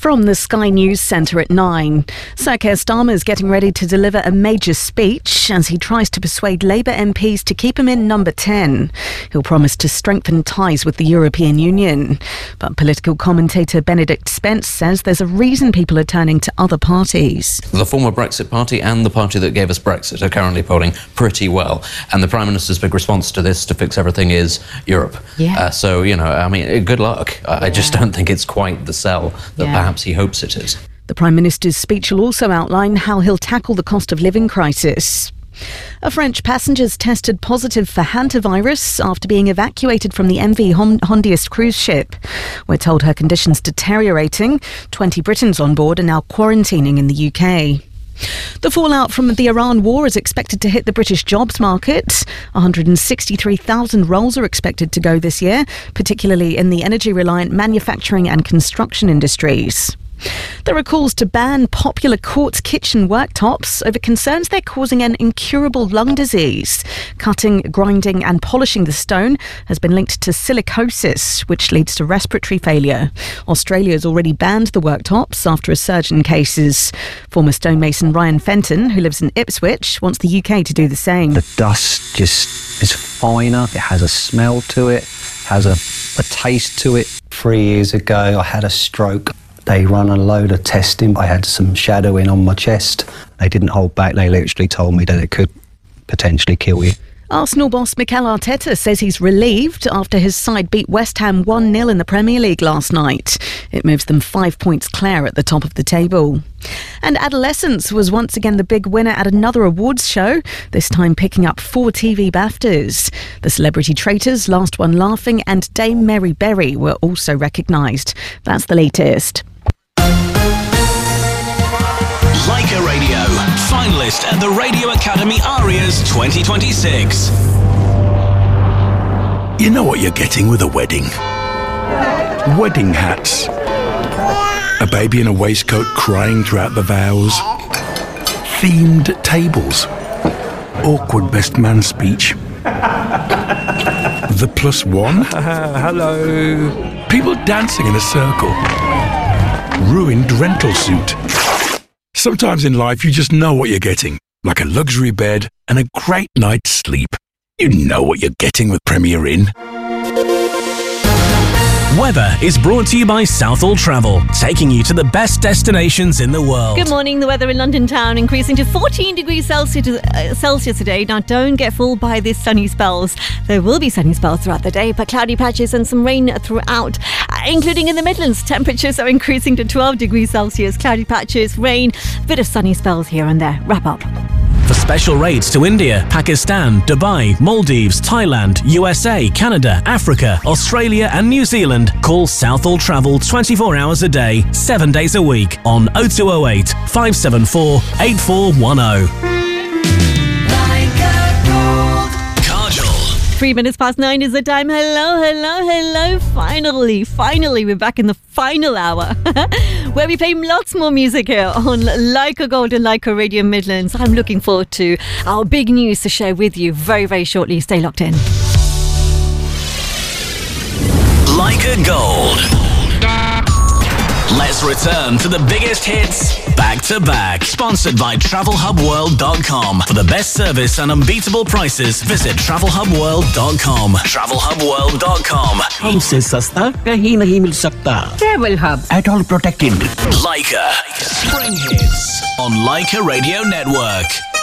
From the Sky News Centre at 9. Sir Keir Starmer is getting ready to deliver a major speech as he tries to persuade Labour MPs to keep him in number 10. He'll promise to strengthen ties with the European Union. But political commentator Benedict Spence says there's a reason people are turning to other parties. The former Brexit Party and the party that gave us Brexit are currently polling pretty well. And the Prime Minister's big response to this, to fix everything, is Europe. Yeah. So, good luck. I just don't think it's quite the sell that perhaps he hopes it is. The Prime Minister's speech will also outline how he'll tackle the cost of living crisis. A French passenger's tested positive for hantavirus after being evacuated from the MV Hondius cruise ship. We're told her condition's deteriorating. 20 Britons on board are now quarantining in the UK. The fallout from the Iran war is expected to hit the British jobs market. 163,000 roles are expected to go this year, particularly in the energy-reliant manufacturing and construction industries. There are calls to ban popular quartz kitchen worktops over concerns they're causing an incurable lung disease. Cutting, grinding and polishing the stone has been linked to silicosis, which leads to respiratory failure. Australia has already banned the worktops after a surge in cases. Former stonemason Ryan Fenton, who lives in Ipswich, wants the UK to do the same. The dust just is finer, it has a smell to it, has a taste to it. 3 years ago I had a stroke. They run a load of testing. I had some shadowing on my chest. They didn't hold back. They literally told me that it could potentially kill you. Arsenal boss Mikel Arteta says he's relieved after his side beat West Ham 1-0 in the Premier League last night. It moves them 5 points clear at the top of the table. And Adolescence was once again the big winner at another awards show, this time picking up 4 TV BAFTAs. The Celebrity Traitors, Last One Laughing and Dame Mary Berry were also recognised. That's the latest. Leica Radio, finalist at the Radio Academy Arias 2026. You know what you're getting with a wedding? Wedding hats. A baby in a waistcoat crying throughout the vows. Themed tables. Awkward best man speech. The +1. Hello. People dancing in a circle. Ruined rental suit. Sometimes in life you just know what you're getting, like a luxury bed and a great night's sleep. You know what you're getting with Premier Inn. Weather is brought to you by Southall Travel, taking you to the best destinations in the world. Good morning. The weather in London town increasing to 14 degrees Celsius today. Now, don't get fooled by these sunny spells. There will be sunny spells throughout the day, but cloudy patches and some rain throughout, including in the Midlands. Temperatures are increasing to 12 degrees Celsius. Cloudy patches, rain, bit of sunny spells here and there. Wrap up. For special rates to India, Pakistan, Dubai, Maldives, Thailand, USA, Canada, Africa, Australia and New Zealand, call Southall Travel 24 hours a day, 7 days a week on 0208 574 8410. 3 minutes past 9 is the time. Hello. Finally, we're back in the final hour where we play lots more music here on Leica Gold and Leica Radio Midlands. I'm looking forward to our big news to share with you very, very shortly. Stay locked in. Leica Gold. Let's return to the biggest hits back to back. Sponsored by TravelHubWorld.com. For the best service and unbeatable prices, visit TravelHubWorld.com. TravelHubWorld.com. हमसे सस्ता कहीं नहीं मिल सकता. Travel Hub. At all protected. Leica. Spring hits on Leica Radio Network.